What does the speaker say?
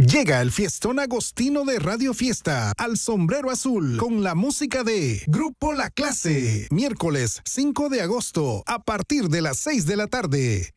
Llega el fiestón agostino de Radio Fiesta al Sombrero Azul con la música de Grupo La Clase. Miércoles 5 de agosto a partir de las 6 de la tarde.